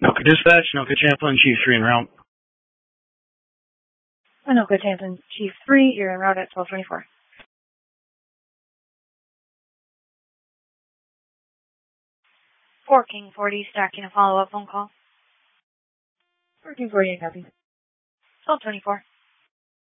Anoka Dispatch, Anoka Chaplain, Chief 3 en route. Anoka Chaplain, Chief 3, you're en route at 1224. King 40, stacking a follow-up phone call. King 40, copy. 1224.